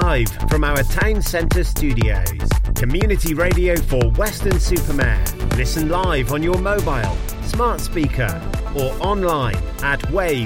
live from our town centre studios. Community radio for Weston-super-Mare. Listen live on your mobile, smart speaker or online at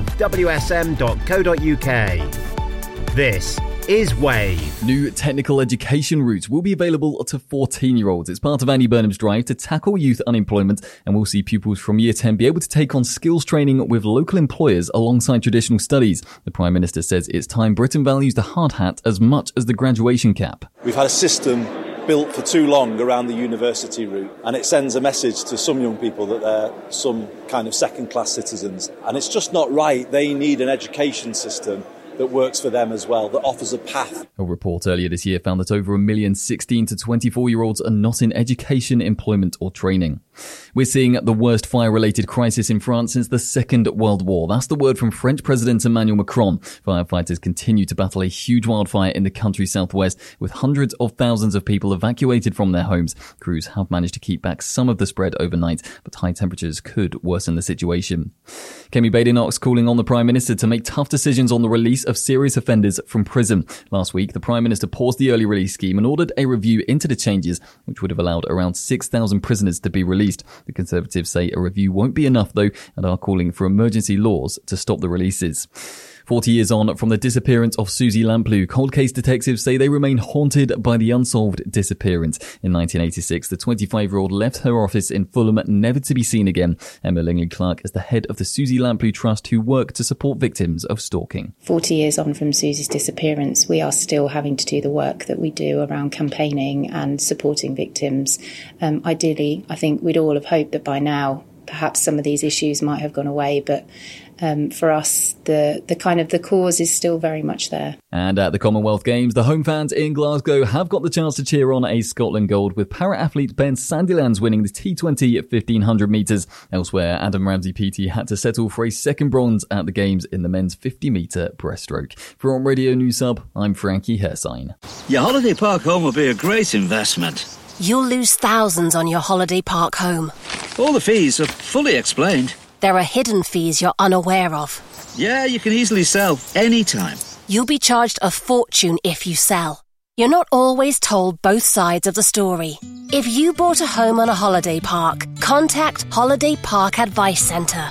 wavewsm.co.uk. This is Wave. New technical education routes will be available to 14-year-olds. It's part of Andy Burnham's drive to tackle youth unemployment, and we'll see pupils from Year 10 be able to take on skills training with local employers alongside traditional studies. The Prime Minister says it's time Britain values the hard hat as much as the graduation cap. We've had a system built for too long around the university route, and it sends a message to some young people that they're some kind of second-class citizens, and it's just not right. They need an education system that works for them as well, that offers a path. A report earlier this year found that over 1 million 16 to 24-year-olds are not in education, employment or training. We're seeing the worst fire-related crisis in France since the Second World War. That's the word from French President Emmanuel Macron. Firefighters continue to battle a huge wildfire in the country's southwest, with hundreds of thousands of people evacuated from their homes. Crews have managed to keep back some of the spread overnight, but high temperatures could worsen the situation. Kemi Badenoch calling on the Prime Minister to make tough decisions on the release of serious offenders from prison. Last week, the Prime Minister paused the early release scheme and ordered a review into the changes, which would have allowed around 6,000 prisoners to be released. The Conservatives say a review won't be enough, though, and are calling for emergency laws to stop the releases. 40 years on from the disappearance of Susie Lamplugh, cold case detectives say they remain haunted by the unsolved disappearance. In 1986, the 25-year-old left her office in Fulham, never to be seen again. Emma Langley-Clark is the head of the Susie Lamplugh Trust, who work to support victims of stalking. 40 years on from Susie's disappearance, we are still having to do the work that we do around campaigning and supporting victims. Ideally, I think we'd all have hoped that by now perhaps some of these issues might have gone away, but for us, the cause is still very much there. And at the Commonwealth Games, the home fans in Glasgow have got the chance to cheer on a Scotland gold, with para-athlete Ben Sandilands winning the T20 at 1500 metres. Elsewhere, Adam Ramsey-PT had to settle for a second bronze at the Games in the men's 50-metre breaststroke. For On Radio News Hub, I'm Frankie Hersign. Your holiday park home will be a great investment. You'll lose thousands on your holiday park home. All the fees are fully explained. There are hidden fees you're unaware of. Yeah, you can easily sell anytime. You'll be charged a fortune if you sell. You're not always told both sides of the story. If you bought a home on a holiday park, contact Holiday Park Advice Centre.